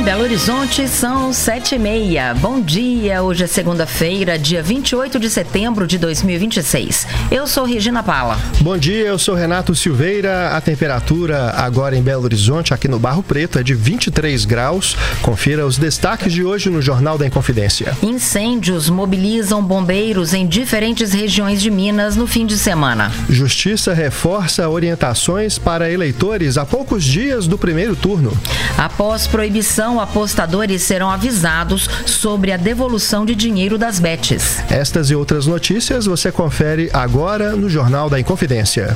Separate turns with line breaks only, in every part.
Belo Horizonte são 7h30. Bom dia, hoje é segunda-feira, dia 28 de setembro de 2026. Eu sou Regina Pala.
Bom dia, eu sou Renato Silveira. A temperatura agora em Belo Horizonte, aqui no Barro Preto, é de 23 graus. Confira os destaques de hoje no Jornal da Inconfidência.
Incêndios mobilizam bombeiros em diferentes regiões de Minas no fim de semana.
Justiça reforça orientações para eleitores a poucos dias do primeiro turno.
Após proibição, apostadores serão avisados sobre a devolução de dinheiro das bets.
Estas e outras notícias você confere agora no Jornal da Inconfidência.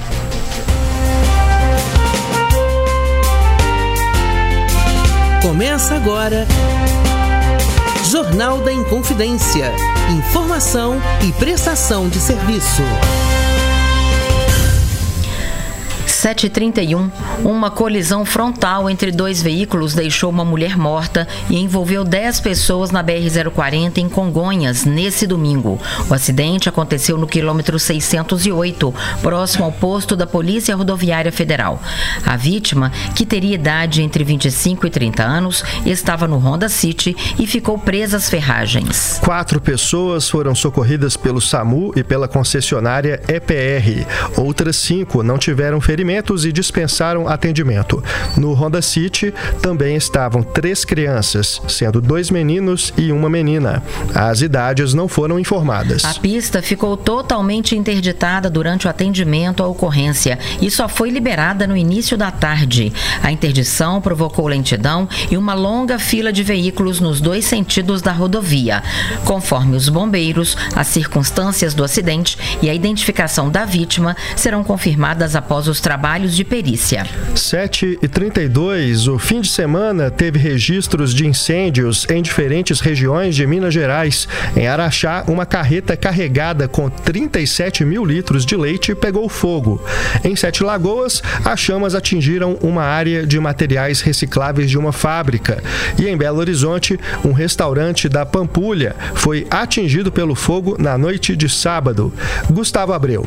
Começa agora Jornal da Inconfidência. Informação e prestação de serviço.
7h31, uma colisão frontal entre dois veículos deixou uma mulher morta e envolveu 10 pessoas na BR-040 em Congonhas, nesse domingo. O acidente aconteceu no quilômetro 608, próximo ao posto da Polícia Rodoviária Federal. A vítima, que teria idade entre 25 e 30 anos, estava no Honda City e ficou presa às ferragens.
4 pessoas foram socorridas pelo SAMU e pela concessionária EPR. Outras 5 não tiveram ferimentos e dispensaram atendimento. No Honda City também estavam 3 crianças, sendo 2 meninos e uma menina. As idades não foram informadas.
A pista ficou totalmente interditada durante o atendimento à ocorrência e só foi liberada no início da tarde. A interdição provocou lentidão e uma longa fila de veículos nos 2 sentidos da rodovia. Conforme os bombeiros, as circunstâncias do acidente e a identificação da vítima serão confirmadas após os trabalhos de perícia.
7h32, o fim de semana teve registros de incêndios em diferentes regiões de Minas Gerais. Em Araxá, uma carreta carregada com 37 mil litros de leite pegou fogo. Em Sete Lagoas, as chamas atingiram uma área de materiais recicláveis de uma fábrica. E em Belo Horizonte, um restaurante da Pampulha foi atingido pelo fogo na noite de sábado. Gustavo Abreu.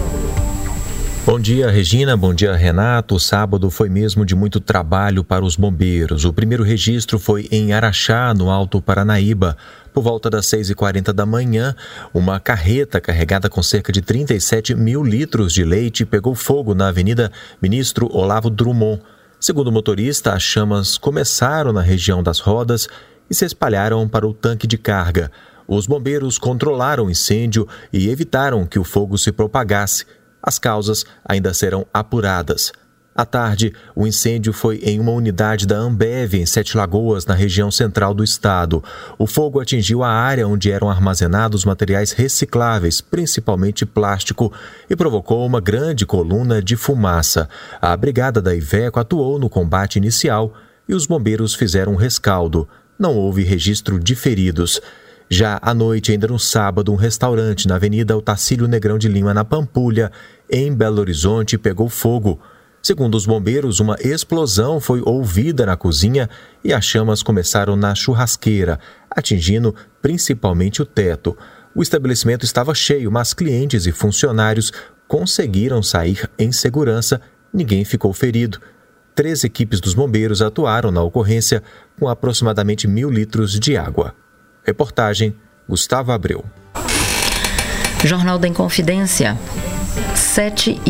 Bom dia, Regina. Bom dia, Renato. O sábado foi mesmo de muito trabalho para os bombeiros. O primeiro registro foi em Araxá, no Alto Paranaíba. Por volta das 6h40 da manhã, uma carreta carregada com cerca de 37 mil litros de leite pegou fogo na Avenida Ministro Olavo Drummond. Segundo o motorista, as chamas começaram na região das rodas e se espalharam para o tanque de carga. Os bombeiros controlaram o incêndio e evitaram que o fogo se propagasse. As causas ainda serão apuradas. À tarde, o incêndio foi em uma unidade da Ambev, em Sete Lagoas, na região central do estado. O fogo atingiu a área onde eram armazenados materiais recicláveis, principalmente plástico, e provocou uma grande coluna de fumaça. A brigada da Iveco atuou no combate inicial e os bombeiros fizeram um rescaldo. Não houve registro de feridos. Já à noite, ainda no sábado, um restaurante na Avenida Otacílio Negrão de Lima, na Pampulha, em Belo Horizonte, pegou fogo. Segundo os bombeiros, uma explosão foi ouvida na cozinha e as chamas começaram na churrasqueira, atingindo principalmente o teto. O estabelecimento estava cheio, mas clientes e funcionários conseguiram sair em segurança. Ninguém ficou ferido. 3 equipes dos bombeiros atuaram na ocorrência com aproximadamente 1.000 litros de água. Reportagem Gustavo Abreu.
Jornal da Inconfidência, 7h.